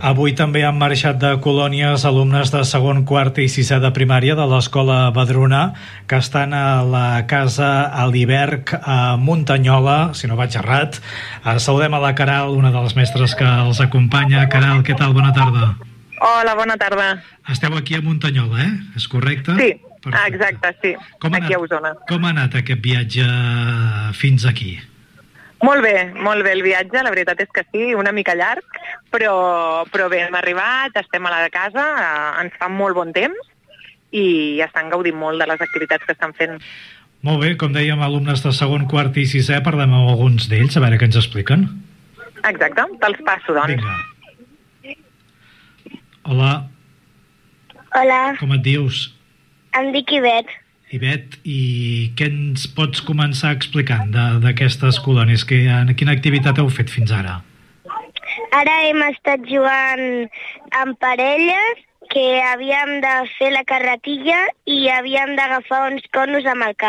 Avui també han marxat de colònies alumnes de segon, quart i sisè de primària de l'Escola Badruna, que estan a la casa Aliberg a Muntanyola, si no vaig errat. Saludem a la Caral, una de les mestres que els acompanya. Caral, què tal? Bona tarda. Hola, bona tarda. Esteu aquí a Muntanyola, És correcte? Sí, perfecte. Exacte, sí. Aquí a Osona. Com ha anat aquest viatge fins aquí? Molt bé el viatge, la veritat és que sí, una mica llarg, però bé, hem arribat, estem a la casa, ens fa molt bon temps i estan gaudint molt de les activitats que estan fent. Molt bé, com dèiem, alumnes de segon, quart i sisè, parlem amb alguns d'ells, a veure què ens expliquen. Exacte, te'ls passo, doncs. Vinga. Hola. Hola, Com et dius? em dic Ivet. Ivet, i què ens pots començar explicant d'aquestes colònies? Quina activitat heu fet fins ara? Ara hem estat jugant amb parelles que havíem de fer la carretilla i havíem d'agafar uns conos amb el cap.